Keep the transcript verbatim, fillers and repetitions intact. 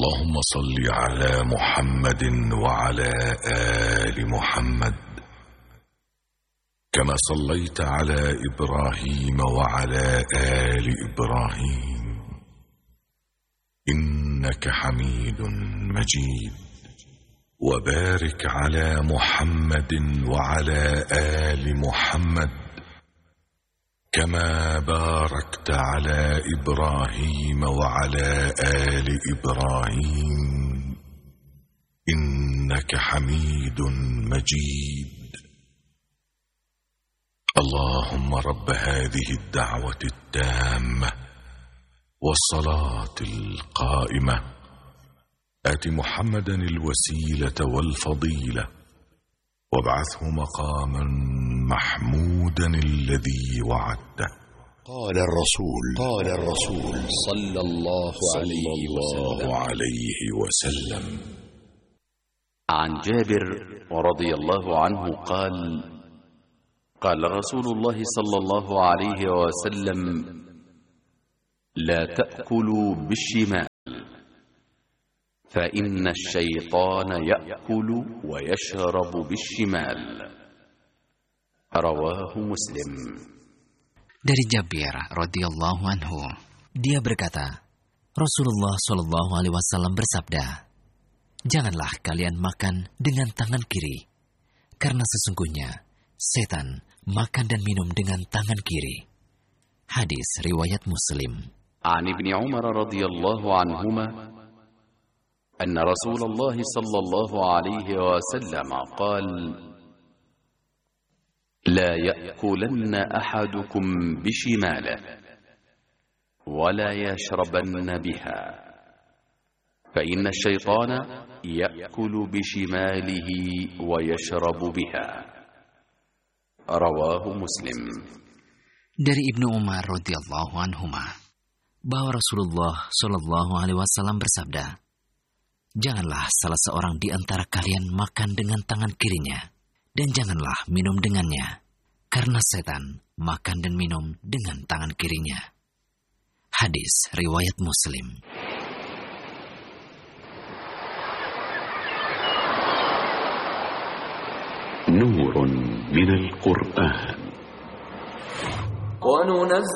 اللهم صل على محمد وعلى آل محمد كما صليت على إبراهيم وعلى آل إبراهيم إنك حميد مجيد. وبارك على محمد وعلى آل محمد كما باركت على إبراهيم وعلى آل إبراهيم إنك حميد مجيد. اللهم رب هذه الدعوة التامة والصلاة القائمة آت محمدا الوسيلة والفضيلة وابعثه مقاما محمودا الذي وعدته. قال الرسول قال الرسول صلى الله عليه وسلم, عليه وسلم عن جابر رضي الله عنه قال قال رسول الله صلى الله عليه وسلم لا تأكلوا بالشمال فإن الشيطان يأكل ويشرب بالشمال. رواه مسلم. Dari Jabir radhiyallahu anhu, dia berkata, Rasulullah shallallahu alaihi wasallam bersabda, janganlah kalian makan dengan tangan kiri, karena sesungguhnya setan makan dan minum dengan tangan kiri. Hadis riwayat Muslim. An Ibni Umar radhiyallahu anhuma أن رسول الله صلى الله عليه وسلم قال لا يأكلن أحدكم بشماله ولا يشربن بها فإن الشيطان يأكل بشماله ويشرب بها. رواه مسلم. Dari Ibnu Umar radhiyallahu anhuma bahwa Rasulullah shallallahu alaihi wasallam bersabda, janganlah salah seorang di antara kalian makan dengan tangan kirinya, dan janganlah minum dengannya, karena setan makan dan minum dengan tangan kirinya. Hadis riwayat Muslim. نور من القرآن.